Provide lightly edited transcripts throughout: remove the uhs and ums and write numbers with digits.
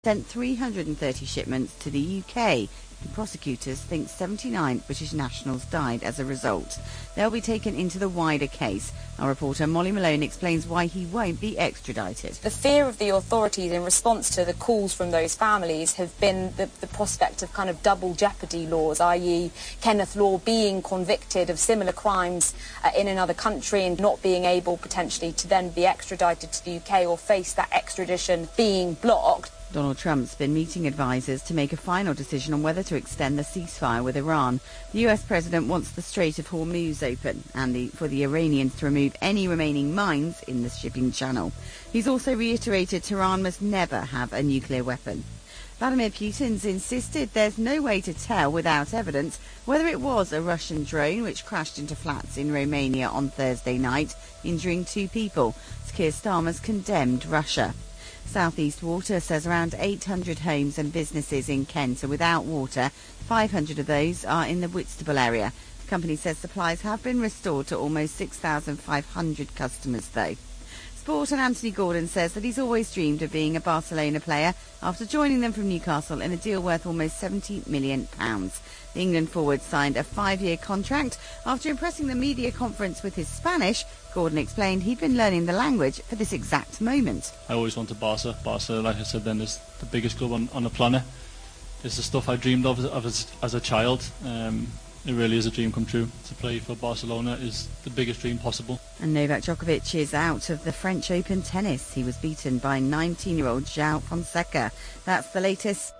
sent 330 shipments to the UK. Prosecutors think 79 British nationals died as a result. They'll be taken into the wider case. Our reporter Molly Malone explains why he won't be extradited. The fear of the authorities in response to the calls from those families have been the prospect of kind of double jeopardy laws, i.e. Kenneth Law being convicted of similar crimes in another country and not being able potentially to then be extradited to the UK or face that extradition being blocked. Donald Trump's been meeting advisers to make a final decision on whether to extend the ceasefire with Iran. The US president wants the Strait of Hormuz open and for the Iranians to remove any remaining mines in the shipping channel. He's also reiterated Tehran must never have a nuclear weapon. Vladimir Putin's insisted there's no way to tell without evidence whether it was a Russian drone which crashed into flats in Romania on Thursday night, injuring 2 people. Keir Starmer's condemned Russia. South East Water says around 800 homes and businesses in Kent are without water. 500 of those are in the Whitstable area. The company says supplies have been restored to almost 6,500 customers, though. Sport, and Anthony Gordon says that he's always dreamed of being a Barcelona player after joining them from Newcastle in a deal worth almost £70 million. The England forward signed a 5-year contract. After impressing the media conference with his Spanish, Gordon explained he'd been learning the language for this exact moment. I always wanted Barca. Barca, like I said then, is the biggest club on the planet. It's the stuff I dreamed of as a child. It really is a dream come true. To play for Barcelona is the biggest dream possible. And Novak Djokovic is out of the French Open tennis. He was beaten by 19-year-old João Fonseca. That's the latest.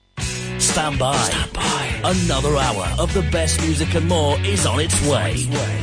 Stand by. Another hour of the best music and more is on its way.